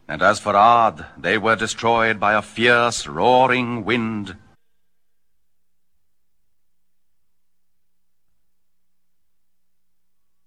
And as for Ard, they were destroyed by a fierce, roaring wind